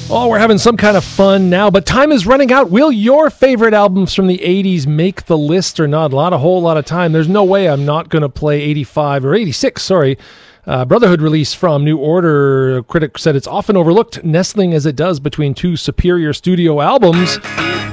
Oh, we're having some kind of fun now, but time is running out. Will your favorite albums from the 80s make the list or not? A whole lot of time. There's no way I'm not going to play 85 or 86, sorry. Brotherhood release from New Order. A critic said it's often overlooked, nestling as it does between two superior studio albums.